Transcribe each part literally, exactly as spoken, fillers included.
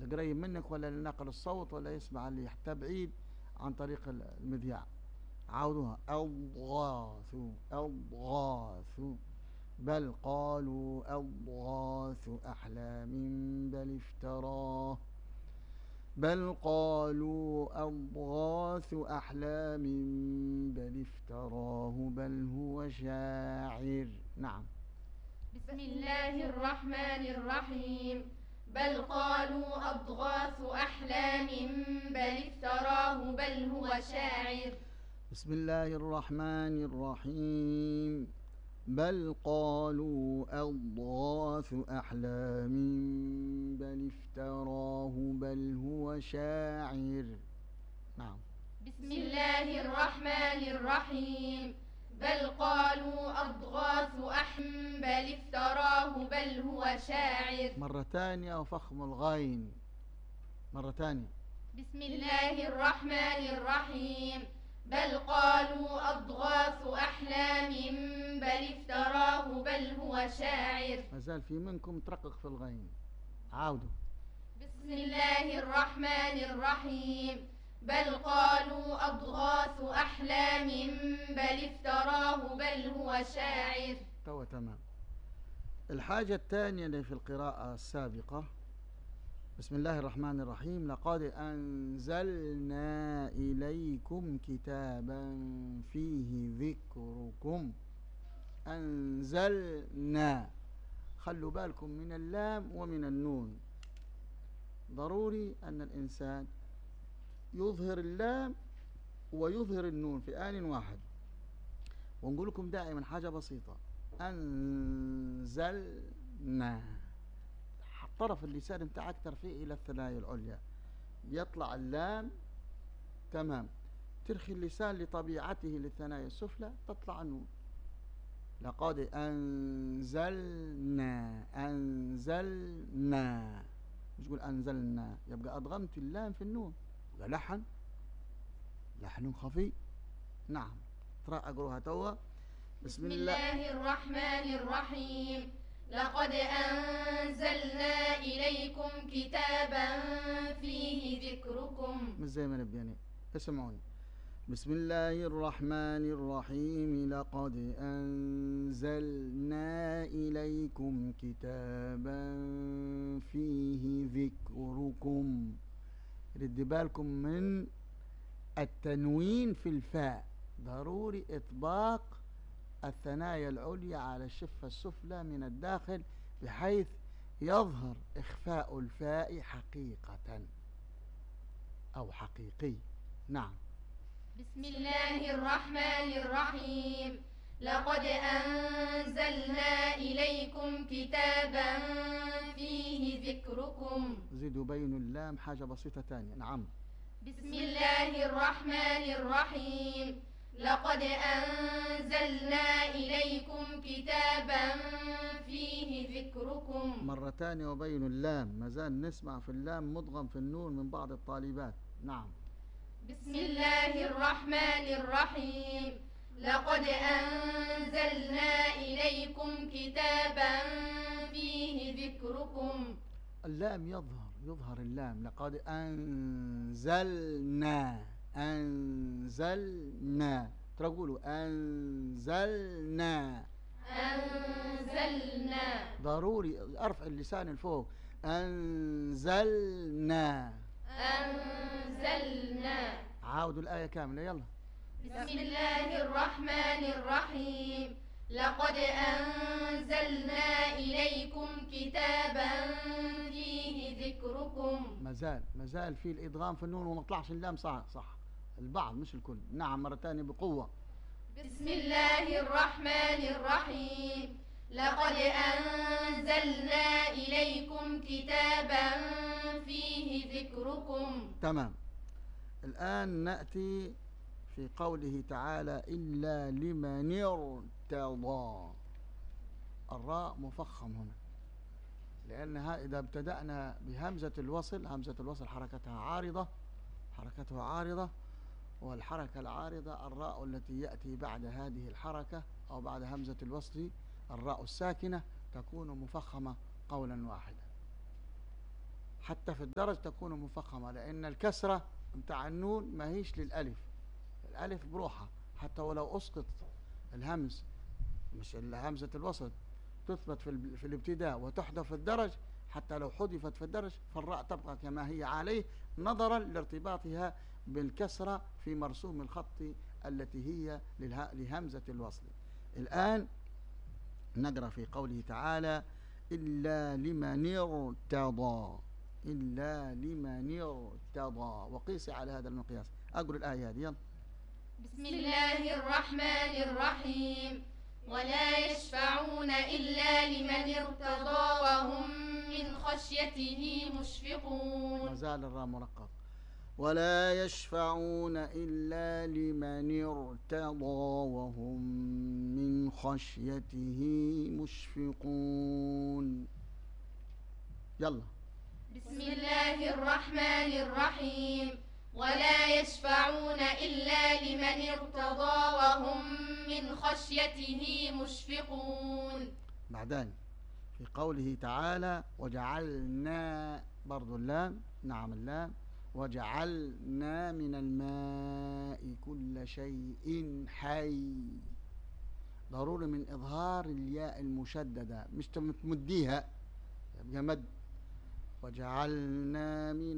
اللي قريب منك ولا اللي نقل الصوت ولا يسمع اللي حتى بعيد عن طريق المذياع. عاودوها. أضغاث أضغاث. بل قالوا أضغاث أحلام بل افتراه بل قالوا أضغاث أحلام بل افتراه بل هو شاعر. نعم. بسم الله الرحمن الرحيم. بل قالوا أضغاث أحلام بل افتراه بل هو شاعر. بسم الله الرحمن الرحيم. بل قالوا أضغاث أحلام بل افتراه بل هو شاعر. نعم. بسم الله الرحمن الرحيم. بل قالوا أضغاث أحلام بل افتراه بل هو شاعر. مرة ثانية وفخم الغين. مرة ثانية. بسم الله الرحمن الرحيم. بل قالوا أضغاث أحلام بل افتراه بل هو شاعر. ما زال في منكم ترقق في الغين. عاودوا. بسم الله الرحمن الرحيم. بل قالوا أضغاث أحلام بل افتراه بل هو شاعر. توا تمام. الحاجة الثانية اللي في القراءة السابقة. بسم الله الرحمن الرحيم. لقد أنزلنا إليكم كتابا فيه ذكركم. أنزلنا. خلوا بالكم من اللام ومن النون. ضروري أن الإنسان يظهر اللام ويظهر النون في آن واحد. ونقول لكم دائما حاجة بسيطة. أنزلنا. طرف اللسان نتاعك ترفيه إلى الثنايا العليا، يطلع اللام تمام. ترخي اللسان لطبيعته للثنايا السفلى تطلع النون. لقد أنزلنا أنزلنا. مش تقول أنزلنا، يبقى أضغمت اللام في النون، يبقى لحن لحن خفي. نعم. ترى أقروها توا. بسم الله الرحمن الرحيم. لقد أنزلنا إليكم كتابا فيه ذكركم. مش زي ما نبي يعني. اسمعوني. بسم الله الرحمن الرحيم. لقد أنزلنا إليكم كتابا فيه ذكركم. رد بالكم من التنوين في الفاء. ضروري إطباق الثنايا العليا على الشفة السفلى من الداخل بحيث يظهر إخفاء الفاء حقيقة أو حقيقي. نعم. بسم الله الرحمن الرحيم. لقد أنزلنا إليكم كتابا فيه ذكركم. زيدوا بين اللام حاجة بسيطة تانية. نعم. بسم الله الرحمن الرحيم. لقد أنزلنا إليكم كتابا فيه ذكركم. مرة تانية وبين اللام. ما زال نسمع في اللام مدغم في النون من بعض الطالبات. نعم. بسم الله الرحمن الرحيم. لقد أنزلنا إليكم كتابا فيه ذكركم. اللام يظهر يظهر اللام. لقد أنزلنا أنزلنا. تقولوا أنزلنا أنزلنا. ضروري أرفع اللسان الفوق. أنزلنا أنزلنا. عاودوا الآية كاملة يلا. بسم الله الرحمن الرحيم. لقد أنزلنا إليكم كتابا فيه ذكركم. مازال مازال في الإدغام في النون وما طلعش اللام. صح صح البعض مش الكل. نعم. مرة ثانية بقوة. بسم الله الرحمن الرحيم. لقد أنزلنا إليكم كتابا فيه ذكركم. تمام. الآن نأتي في قوله تعالى إلا لمن ارتضى. الراء مفخم هنا لأنها إذا ابتدأنا بهمزة الوصل، همزة الوصل حركتها عارضة حركتها عارضة والحركة العارضة الراء التي يأتي بعد هذه الحركة أو بعد همزة الوصل الراء الساكنة تكون مفخمة قولا واحدا. حتى في الدرج تكون مفخمة، لأن الكسرة متاع النون ما هيش للألف، الألف بروحها حتى ولو أسقط الهمز، مش همزة الوسط تثبت في, في الابتداء وتحذف في الدرج، حتى لو حذفت في الدرج فالراء تبقى كما هي عليه نظرا لارتباطها بالكسرة في مرسوم الخط التي هي لهمزة الوصل. الآن نقرأ في قوله تعالى إلا لمن ارتضى، إلا لمن ارتضى، وقيس على هذا المقياس. أقول الآية هذه يلا. بسم الله الرحمن الرحيم. ولا يشفعون إلا لمن ارتضى وهم من خشيته مشفقون. ما زال الراء مرقق. ولا يشفعون إلا لمن ارتضى وهم من خشيته مشفقون. يلا. بسم الله الرحمن الرحيم. ولا يشفعون إلا لمن ارتضى وهم من خشيته مشفقون. بعدين في قوله تعالى وجعلنا، برضو اللام، نعم اللام، وجعلنا من الماء كل شيء حي، ضروري من إظهار الياء المشددة مش تمديها يبقى مد. وجعلنا من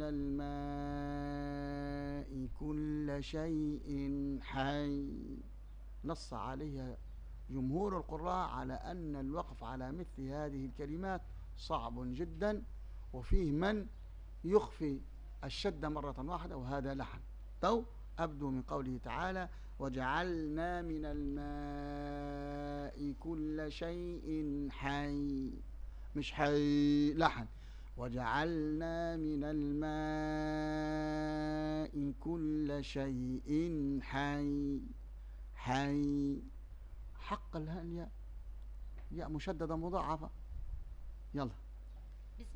الماء كل شيء حي، نص عليها جمهور القراء على أن الوقف على مثل هذه الكلمات صعب جدا، وفيه من يخفي الشدة مرة واحدة وهذا لحن. تو أبدو من قوله تعالى وجعلنا من الماء كل شيء حي، مش حي لحن. وجعلنا من الماء كل شيء حي، حي حق الهاء الياء، ياء مشددة مضاعفة. يلا.